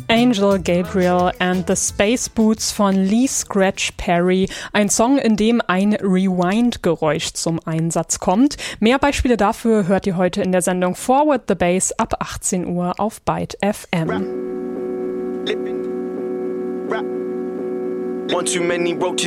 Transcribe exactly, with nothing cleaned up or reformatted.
Angel Gabriel and the Space Boots von Lee Scratch Perry. Ein Song, in dem ein Rewind-Geräusch zum Einsatz kommt. Mehr Beispiele dafür hört ihr heute in der Sendung Forward the Bass ab achtzehn Uhr auf Byte F M. Rap. Rap. One too many roaches.